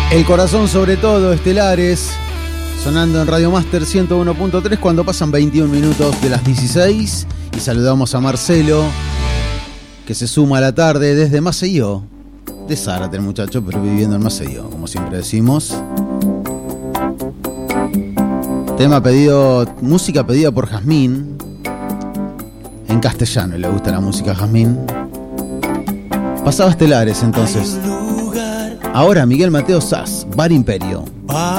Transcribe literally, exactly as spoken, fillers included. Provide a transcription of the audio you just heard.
El corazón sobre todo, Estelares, sonando en Radio Master ciento uno punto tres cuando pasan veintiún minutos de las dieciséis. Y saludamos a Marcelo, que se suma a la tarde desde Maceió. De Zárate el muchacho, pero viviendo en Maceió, como siempre decimos. Tema pedido, música pedida por Jazmín. En castellano le gusta la música a Jazmín. Pasaba Estelares entonces. Ahora Miguel Mateo Sass, Bar Imperio.